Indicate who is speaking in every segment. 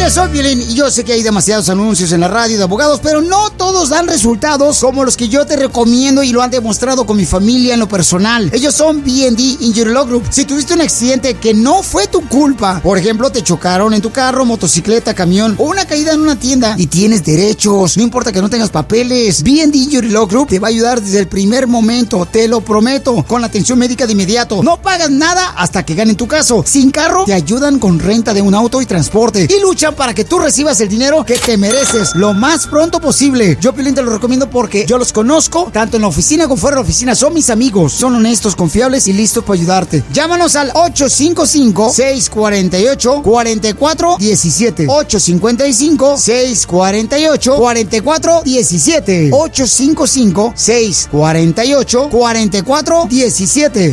Speaker 1: Familia, soy Piolín y yo sé que hay demasiados anuncios en la radio de abogados, pero no todos dan resultados como los que yo te recomiendo y lo han demostrado con mi familia en lo personal. Ellos son B&D Injury Law Group. Si tuviste un accidente que no fue tu culpa, por ejemplo, te chocaron en tu carro, motocicleta, camión o una caída en una tienda y tienes derechos, no importa que no tengas papeles, B&D Injury Law Group te va a ayudar desde el primer momento, te lo prometo, con la atención médica de inmediato. No pagas nada hasta que ganen tu caso. Sin carro, te ayudan con renta de un auto y transporte y luchan para que tú recibas el dinero que te mereces lo más pronto posible. Yo, Piolín, te lo recomiendo porque yo los conozco, tanto en la oficina como fuera de la oficina. Son mis amigos, son honestos, confiables y listos para ayudarte. Llámanos al 855-648-4417. 855-648-4417. 855-648-4417.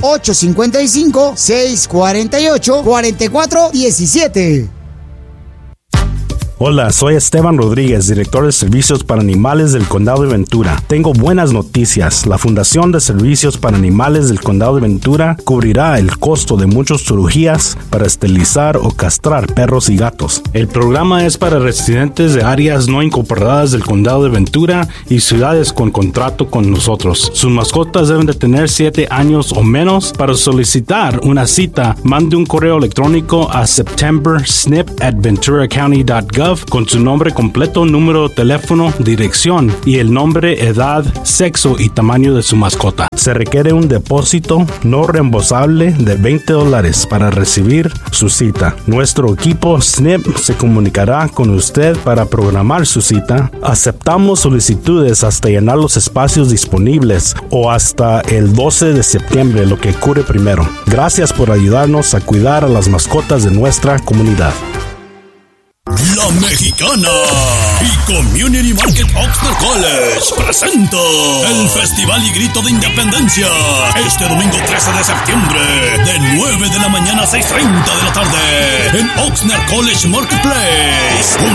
Speaker 1: 855-648-4417.
Speaker 2: Hola, soy Esteban Rodríguez, director de Servicios para Animales del Condado de Ventura. Tengo buenas noticias. La Fundación de Servicios para Animales del Condado de Ventura cubrirá el costo de muchas cirugías para esterilizar o castrar perros y gatos. El programa es para residentes de áreas no incorporadas del Condado de Ventura y ciudades con contrato con nosotros. Sus mascotas deben de tener 7 años o menos. Para solicitar una cita, mande un correo electrónico a septembersnip@venturacounty.gov con su nombre completo, número de teléfono, dirección y el nombre, edad, sexo y tamaño de su mascota. Se requiere un depósito no reembolsable de $20 para recibir su cita. Nuestro equipo SNP se comunicará con usted para programar su cita. Aceptamos solicitudes hasta llenar los espacios disponibles o hasta el 12 de septiembre, lo que ocurre primero. Gracias por ayudarnos a cuidar a las mascotas de nuestra comunidad.
Speaker 3: La Mexicana y Community Market Oxnard College presenta el Festival y Grito de Independencia este domingo 13 de septiembre de 9 de la mañana a 6:30 de la tarde en Oxnard College Marketplace.